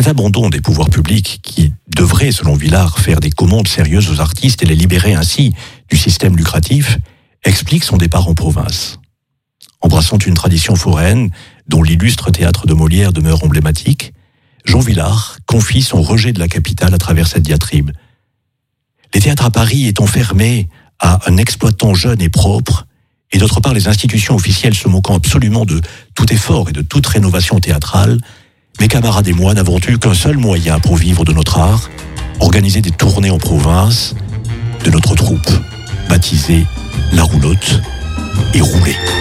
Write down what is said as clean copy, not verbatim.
Cet abandon des pouvoirs publics qui devrait, selon Villard, faire des commandes sérieuses aux artistes et les libérer ainsi du système lucratif, explique son départ en province. Embrassant une tradition foraine dont l'illustre théâtre de Molière demeure emblématique, Jean Villard confie son rejet de la capitale à travers cette diatribe. Les théâtres à Paris étant fermés à un exploitant jeune et propre, et d'autre part les institutions officielles se moquant absolument de tout effort et de toute rénovation théâtrale, mes camarades et moi n'avons eu qu'un seul moyen pour vivre de notre art, organiser des tournées en province de notre troupe, baptisée La Roulotte, et rouler.